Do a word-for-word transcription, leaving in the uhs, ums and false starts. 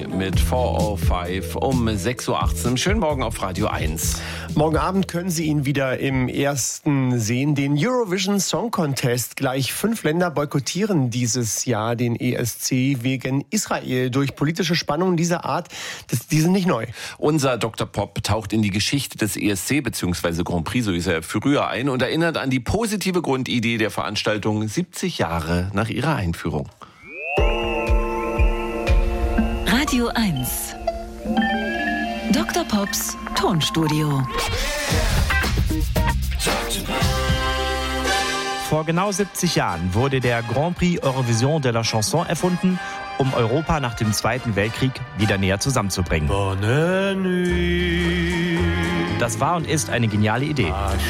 mit vier Uhr fünf um sechs Uhr achtzehn. Schönen Morgen auf Radio eins. Morgen Abend können Sie ihn wieder im ersten sehen, den Eurovision Song Contest. Gleich fünf Länder boykottieren dieses Jahr den E S C wegen Israel. Durch politische Spannungen dieser Art, das, die sind nicht neu. Unser Doktor Pop taucht in die Geschichte des E S C bzw. Grand Prix, so ist er früher, ein und erinnert an die positive Grundidee der Veranstaltung siebzig Jahre nach ihrer Einführung. Radio eins. Doktor Pops Tonstudio. Vor genau siebzig Jahren wurde der Grand Prix Eurovision de la Chanson erfunden, um Europa nach dem Zweiten Weltkrieg wieder näher zusammenzubringen. Bonne nuit. Das war und ist eine geniale Idee.